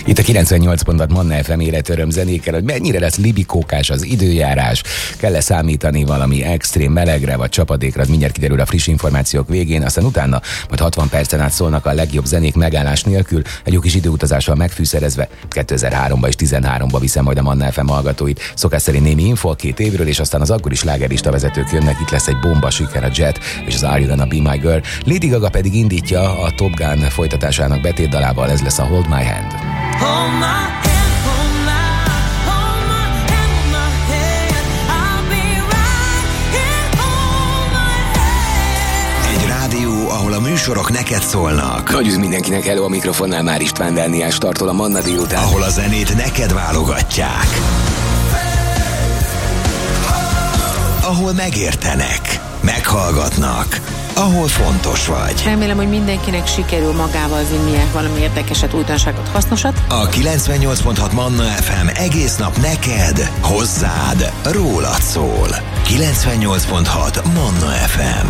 Itt a 98 pontot Manna FM élet öröm zenékkel, hogy mennyire lesz libikókás az időjárás, kell-e számítani valami extrém melegre vagy csapadékra, az mindjárt kiderül a friss információk végén, aztán utána majd 60 percen át szólnak a legjobb zenék megállás nélkül, egy jó kis időutazással megfűszerezve, 2003-ba és 13-ba viszem majd a Manna FM hallgatóit. Szokás szerint némi info 2 évről, és aztán az akkori slágerlista vezetők jönnek, itt lesz egy bomba siker, a Jet és az Are You Gonna Be My Girl. Lady Gaga pedig indítja a Top Gun folytatásának betétdalával, ez lesz a Hold My Hand. Hold my hand, hold my hand, I'll be right here, hold my hand. Egy rádió, ahol a műsorok neked szólnak. Nagy üz mindenkinek, hello, a mikrofonnál már István Dániel startol a Manna délután. Ahol a zenét neked válogatják. Ahol megértenek, meghallgatnak, ahol fontos vagy. Remélem, hogy mindenkinek sikerül magával vinnie valami érdekeset, újdonságot, hasznosat. A 98.6 Manna FM egész nap neked, hozzád, rólad szól. 98.6 Manna FM.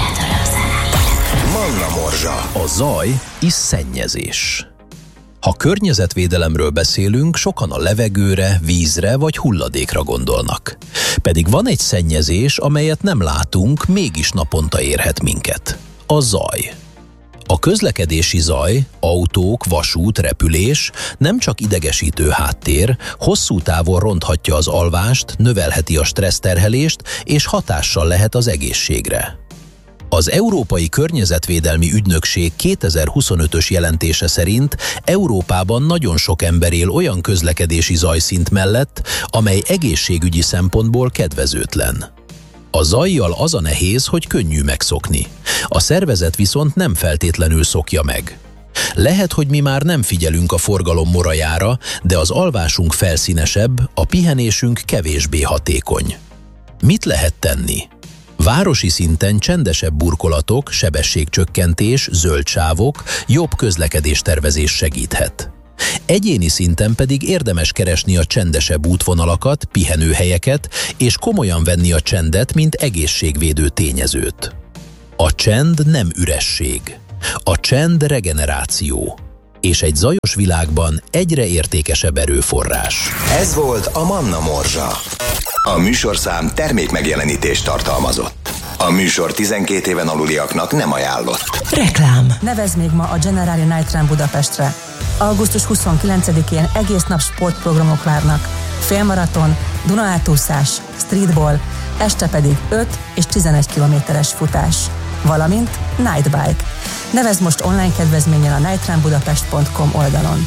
Manna Morzsa. A zaj és szennyezés. Ha környezetvédelemről beszélünk, sokan a levegőre, vízre vagy hulladékra gondolnak. Pedig van egy szennyezés, amelyet nem látunk, mégis naponta érhet minket. A zaj. A közlekedési zaj, autók, vasút, repülés nem csak idegesítő háttér, hosszú távon ronthatja az alvást, növelheti a stresszterhelést és hatással lehet az egészségre. Az Európai Környezetvédelmi Ügynökség 2025-ös jelentése szerint Európában nagyon sok ember él olyan közlekedési zajszint mellett, amely egészségügyi szempontból kedvezőtlen. A zajjal az a nehéz, hogy könnyű megszokni. A szervezet viszont nem feltétlenül szokja meg. Lehet, hogy mi már nem figyelünk a forgalom morajára, de az alvásunk felszínesebb, a pihenésünk kevésbé hatékony. Mit lehet tenni? Városi szinten csendesebb burkolatok, sebességcsökkentés, zöld sávok, jobb közlekedéstervezés segíthet. Egyéni szinten pedig érdemes keresni a csendesebb útvonalakat, pihenőhelyeket, és komolyan venni a csendet, mint egészségvédő tényezőt. A csend nem üresség. A csend regeneráció. És egy zajos világban egyre értékesebb erőforrás. Ez volt a Manna Morzsa. A műsorszám termékmegjelenítést tartalmazott. A műsor 12 éven aluliaknak nem ajánlott. Reklám. Nevezd még ma a Generali Night Run Budapestre. Augusztus 29-én egész nap sportprogramok várnak. Félmaraton, Duna-átúszás, streetball, este pedig 5 és 11 kilométeres futás. Valamint Night Bike. Nevezd most online kedvezménnyel a nightrunbudapest.com oldalon.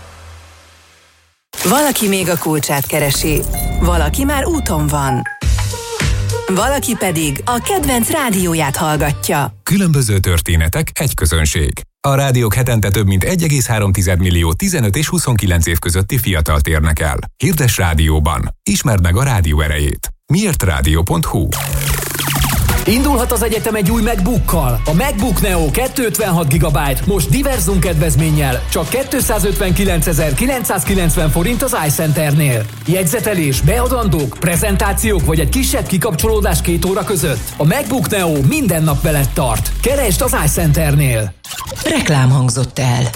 Valaki még a kulcsát keresi, valaki már úton van, valaki pedig a kedvenc rádióját hallgatja. Különböző történetek, egy közönség. A rádiók hetente több mint 1,3 millió 15 és 29 év közötti fiatalt érnek el. Hirdess rádióban. Ismerd meg a rádió erejét. Miértrádió.hu. Indulhat az egyetem egy új MacBookkal. A MacBook Neo 256 GB most Diverzum kedvezménnyel csak 259.990 forint az iCenternél. Jegyzetelés, beadandók, prezentációk vagy egy kisebb kikapcsolódás 2 óra között. A MacBook Neo minden nap veled tart. Keresd az iCenternél. Reklám hangzott el.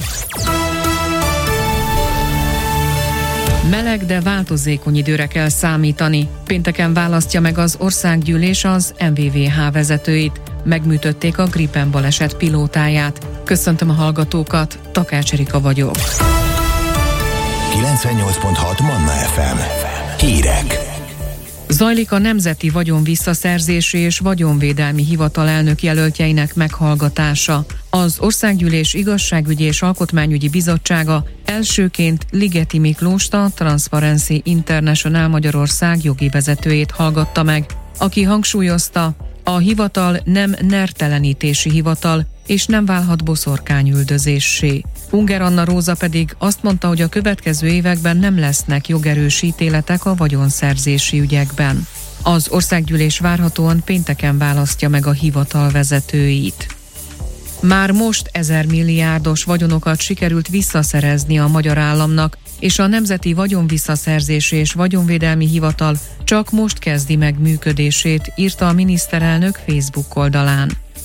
Meleg, de változékony időre kell számítani. Pénteken választja meg az országgyűlés az MVVH vezetőit. Megműtötték a Gripen baleset pilótáját. Köszöntöm a hallgatókat, Takács Erika vagyok. 98.6 Manna FM. Hírek. Zajlik a Nemzeti Vagyonvisszaszerzési és Vagyonvédelmi Hivatal elnök jelöltjeinek meghallgatása. Az Országgyűlés Igazságügyi és Alkotmányügyi Bizottsága elsőként Ligeti Miklóst, a Transparency International Magyarország jogi vezetőjét hallgatta meg, aki hangsúlyozta, a hivatal nem nertelenítési hivatal, és nem válhat boszorkányüldözéssé. Unger Anna Róza pedig azt mondta, hogy a következő években nem lesznek jogerős ítéletek a vagyonszerzési ügyekben. Az országgyűlés várhatóan pénteken választja meg a hivatal vezetőit. Már most 1000 milliárdos vagyonokat sikerült visszaszerezni a magyar államnak, és a Nemzeti Vagyonvisszaszerzési és Vagyonvédelmi Hivatal csak most kezdi meg működését, írta a miniszterelnök Facebook oldalán.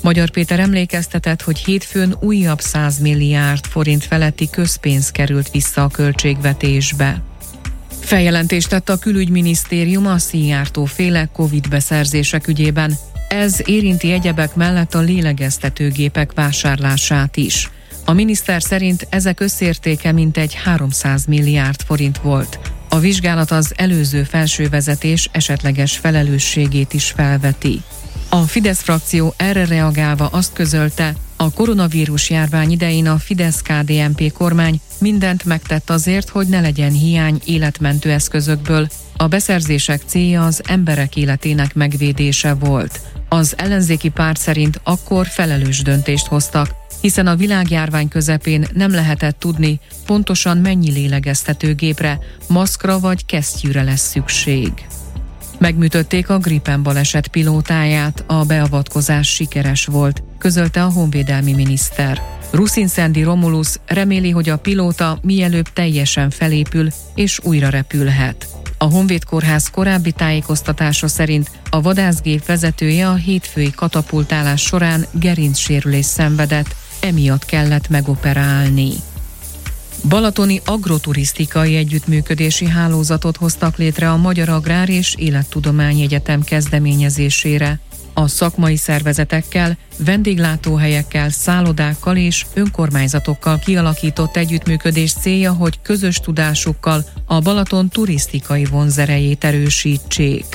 Magyar Péter emlékeztetett, hogy hétfőn újabb 100 milliárd forint feletti közpénz került vissza a költségvetésbe. Feljelentést tett a külügyminisztérium a Szijjártó-féle Covid beszerzések ügyében. Ez érinti egyebek mellett a lélegeztetőgépek vásárlását is. A miniszter szerint ezek összértéke mintegy 300 milliárd forint volt. A vizsgálat az előző felsővezetés esetleges felelősségét is felveti. A Fidesz frakció erre reagálva azt közölte, a koronavírus járvány idején a Fidesz-KDNP kormány mindent megtett azért, hogy ne legyen hiány életmentő eszközökből. A beszerzések célja az emberek életének megvédése volt. Az ellenzéki párt szerint akkor felelős döntést hoztak, hiszen a világjárvány közepén nem lehetett tudni, pontosan mennyi lélegeztetőgépre, maszkra vagy kesztyűre lesz szükség. Megműtötték a Gripen baleset pilótáját, a beavatkozás sikeres volt, közölte a honvédelmi miniszter. Ruszinszendi Romulus reméli, hogy a pilóta mielőbb teljesen felépül és újra repülhet. A Honvéd Kórház korábbi tájékoztatása szerint a vadászgép vezetője a hétfői katapultálás során gerincsérülést szenvedett, emiatt kellett megoperálni. Balatoni agroturisztikai együttműködési hálózatot hoztak létre a Magyar Agrár és Élettudományi Egyetem kezdeményezésére. A szakmai szervezetekkel, vendéglátóhelyekkel, szállodákkal és önkormányzatokkal kialakított együttműködés célja, hogy közös tudásukkal a Balaton turisztikai vonzerejét erősítsék.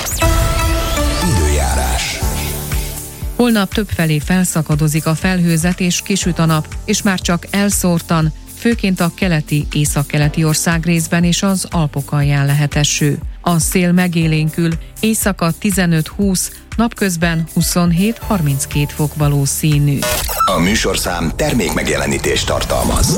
Időjárás. Holnap többfelé felszakadozik a felhőzet és kisüt a nap, és már csak elszórtan, főként a keleti, északkeleti országrészben és az Alpok alján lehet eső. A szél megélénkül, éjszaka 15-20, napközben 27-32 fok valószínű. A műsorszám termék megjelenítést tartalmaz.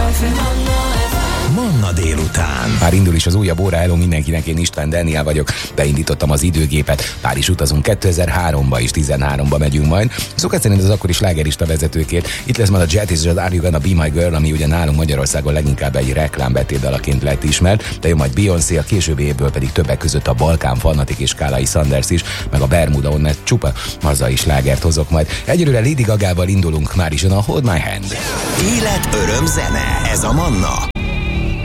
Manna délután. Már indul is az újabb óra, hello mindenkinek, én István Dániel vagyok, beindítottam az időgépet, pár is utazunk, 2003-ba és 13-ba megyünk majd. Szokás szerint az akkori slágerista vezetőkért. Itt lesz majd a Jet és az Are You Gonna Be My Girl, ami ugye nálunk Magyarországon leginkább egy reklámbetétdalaként lett ismert, de jön majd Beyoncé, a későbbi évből pedig többek között a Balkán Fanatik és Kálai Sanders is, meg a Bermuda Onnet csupa hazai slágert hozok majd. Egyelőre Lady Gagával indulunk, már is jön a Hold My Hand. Élet, öröm, zene, ez a Manna.